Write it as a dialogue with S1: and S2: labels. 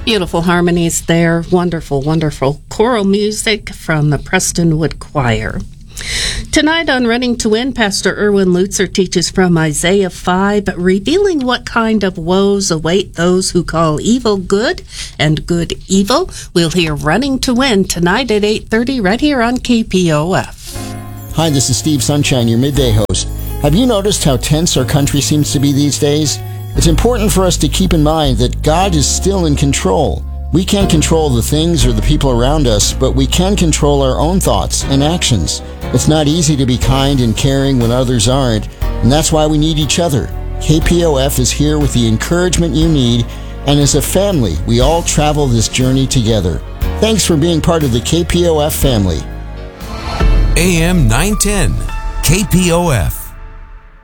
S1: Beautiful harmonies there. Wonderful, wonderful choral music from the Prestonwood Choir. Tonight on Running to Win, Pastor Erwin Lutzer teaches from Isaiah 5, revealing what kind of woes await those who call evil good and good evil. We'll hear Running to Win tonight at 8:30 right here on KPOF.
S2: Hi, this is Steve Sunshine, your midday host. Have you noticed how tense our country seems to be these days? It's important for us to keep in mind that God is still in control. We can't control the things or the people around us, but we can control our own thoughts and actions. It's not easy to be kind and caring when others aren't, and that's why we need each other. KPOF is here with the encouragement you need, and as a family, we all travel this journey together. Thanks for being part of the KPOF family.
S3: AM 910, KPOF.